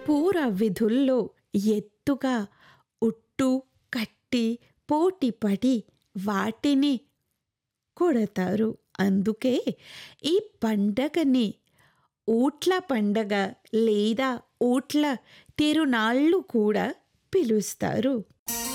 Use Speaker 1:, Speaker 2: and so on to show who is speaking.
Speaker 1: పూర విధుల్లో ఎత్తుగా ఉట్టు కట్టి పోటీపడి వాటిని కొడతారు. అందుకే ఈ పండగని ఊట్ల పండగ లేదా ఊట్ల తిరునాళ్ళు కూడా పిలుస్తారు.